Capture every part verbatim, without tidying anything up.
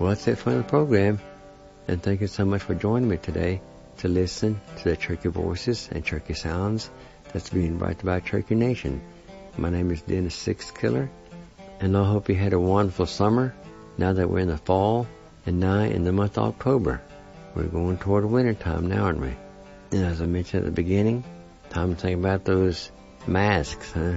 Well, that's it for the program. And thank you so much for joining me today to listen to the Cherokee Voices and Cherokee Sounds that's being brought by Cherokee Nation. My name is Dennis Six Killer, and I hope you had a wonderful summer. Now that we're in the fall, and now in the month of October, we're going toward winter time now, aren't we? And as I mentioned at the beginning, time to think about those masks, huh?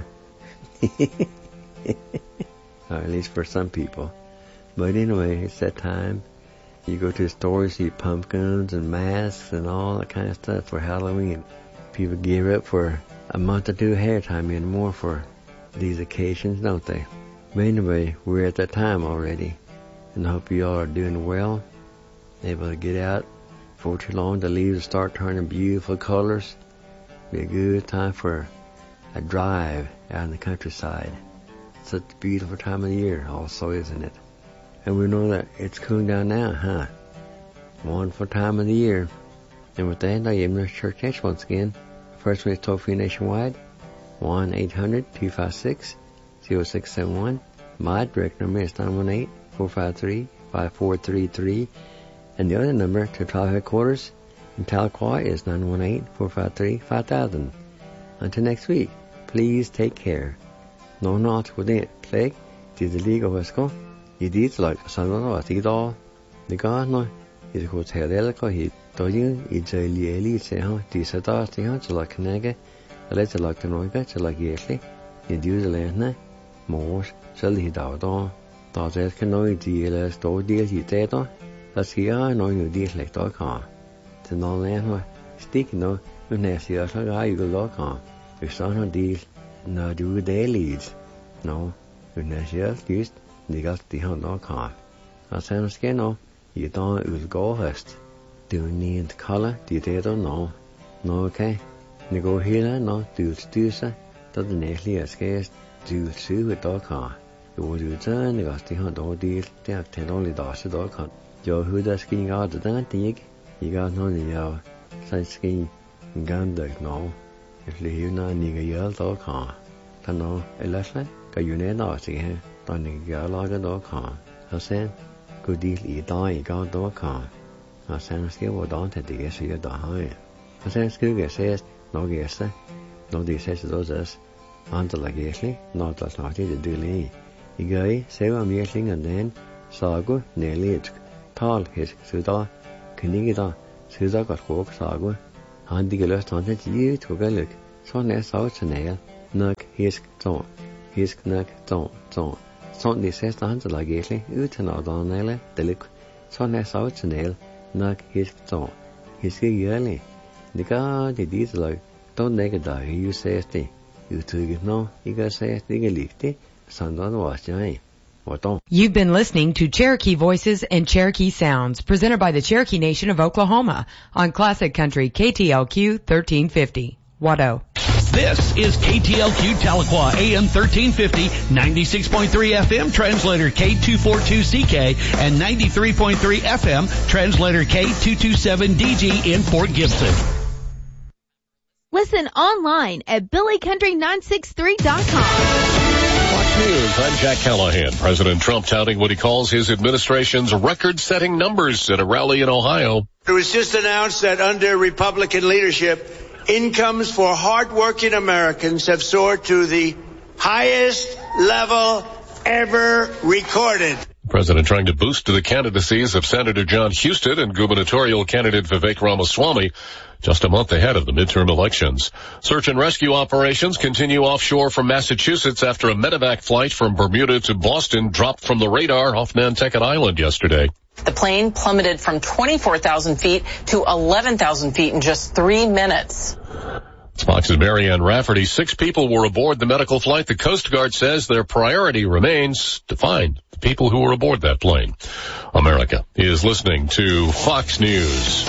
Or at least for some people. But anyway, it's that time. You go to the store, you see pumpkins and masks and all that kind of stuff for Halloween. People gear up for a month or two ahead of time anymore for these occasions, don't they? But anyway, we're at that time already. And I hope you all are doing well, able to get out before too long. The leaves start turning beautiful colors. Be a good time for a drive out in the countryside. Such a beautiful time of the year also, isn't it? And we know that it's cooling down now, huh? Wonderful time of the year. And with that, I am the Church H once again. First one is toll free nationwide, one eight hundred two five six oh six seven one. My direct number is nine one eight four five three five four three three. And the other number to trial headquarters in Tahlequah is nine one eight four five three five thousand. Until next week, please take care. No, not with it. Plague, did the league of Wesco? You did like Sandra or Tidor. The gardener is called Terrelico. He told you it's a lieli, say, huh? This a dart, huh? To like Nega, a letter like the Noiga, to like Yetley. You do the land, more, shall he doubt on. Thought that can know deal, store deal, he dead on. That's here, I know you deal like dog, huh? To no land, stick no, when they see us like I go lock on. If some deal, no do they leads. No, when they see us used. De got de hand og kar. Og så er det nå, I da ulgåhøst. Du need color, de det da nå. Nå, okay. Ni går hele nå, du styrer, da det næstlige er skæst, du syve da kar. Jo, du tager, ni got de hand og del, det er til dårlig da, så da kan. Jo, hur der skal I gøre det der, det ikke. I gør noget, I gør, så skal I gerne døg nå. Jeg bliver når ni gør hjælp da kar. Der nå, ellers hvad, gør jo næt også, ikke? Da ni gør lager da kar. Så sen, god del I dag I gør da kar. Og sen skal jeg da til det, så jeg da har jeg. Og sen skal jeg sige, når jeg ser, når de ser så dås, andre lager jeg, når der snart det det lige. I gør I, ser om jeg slinger den, sago, nærligt, tal, hisk, så da, kan ikke da, så da godt råk sago. Han de løst han til lige to galuk, så nær så til nær, nok hisk, så, hisk nok, så, så. Sånn de siste han til lager jeg, uten av den eller, det luk, så nær så til nær, nok hisk, så, hisk gjørlig. Det gør det dit lag, da nægge da, I ser det, udtrykket nå, I gør ser det ikke ligtigt, sådan der var jeg. You've been listening to Cherokee Voices and Cherokee Sounds, presented by the Cherokee Nation of Oklahoma on Classic Country K T L Q thirteen fifty. Watto. This is K T L Q Tahlequah A M thirteen fifty, ninety-six point three F M, translator K two forty-two C K, and ninety-three point three F M, translator K two twenty-seven D G in Fort Gibson. Listen online at billy country nine six three dot com. Fox News, I'm Jack Callahan. President Trump touting what he calls his administration's record-setting numbers at a rally in Ohio. It was just announced that under Republican leadership, incomes for hardworking Americans have soared to the highest level ever recorded. President trying to boost the candidacies of Senator John Husted and gubernatorial candidate Vivek Ramaswamy just a month ahead of the midterm elections. Search and rescue operations continue offshore from Massachusetts after a medevac flight from Bermuda to Boston dropped from the radar off Nantucket Island yesterday. The plane plummeted from twenty-four thousand feet to eleven thousand feet in just three minutes. Fox's Marianne Rafferty. Six people were aboard the medical flight. The Coast Guard says their priority remains to find the people who were aboard that plane. America is listening to Fox News.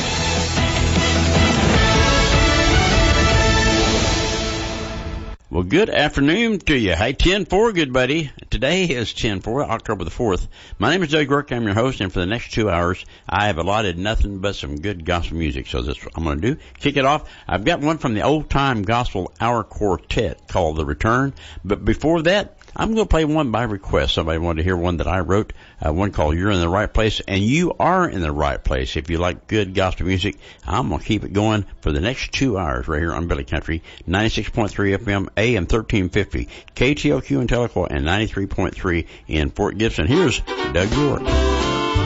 Well, good afternoon to you. Hey, ten four, good buddy. Today is ten four, October the fourth. My name is Doug Rourke. I'm your host, and for the next two hours, I have allotted nothing but some good gospel music. So that's what I'm going to do. Kick it off. I've got one from the Old Time Gospel Hour Quartet called The Return. But before that, I'm going to play one by request. Somebody wanted to hear one that I wrote, uh, one called You're in the Right Place, and you are in the right place. If you like good gospel music, I'm going to keep it going for the next two hours right here on Billy Country, ninety-six point three F M, A M thirteen fifty, K T L Q in Tahlequah, and ninety-three point three in Fort Gibson. Here's Doug York.